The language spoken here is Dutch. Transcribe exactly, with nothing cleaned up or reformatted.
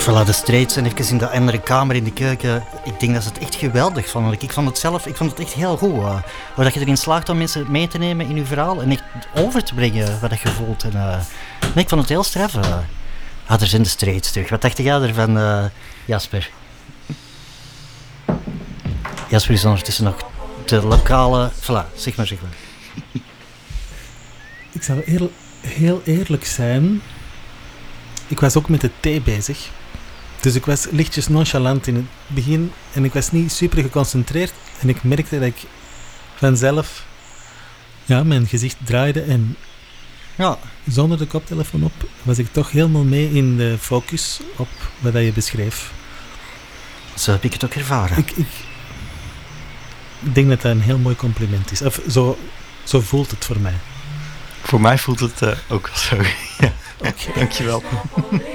Voilà, de Straits en even in de andere kamer in de keuken. Ik denk dat ze het echt geweldig vonden. Ik vond het zelf, ik vond het echt heel goed. Uh, waar dat je erin slaagt om mensen mee te nemen in je verhaal en echt over te brengen wat je voelt. En, uh, nee, ik vond het heel straf. Uh. Ah, er zijn de Straits terug. Wat dacht jij ervan, uh, Jasper? Jasper is ondertussen nog de lokale... Voilà, zeg maar, zeg maar. Ik zal heel, heel eerlijk zijn. Ik was ook met de thee bezig. Dus ik was lichtjes nonchalant in het begin. En ik was niet super geconcentreerd. En ik merkte dat ik vanzelf ja, mijn gezicht draaide. En ja. Zonder de koptelefoon op was ik toch helemaal mee in de focus op wat je beschreef. Zo heb ik het ook ervaren. Ik, ik, ik denk dat dat een heel mooi compliment is. Of zo, zo voelt het voor mij. Voor mij voelt het uh, ook wel zo. Ja. Okay. Dankjewel.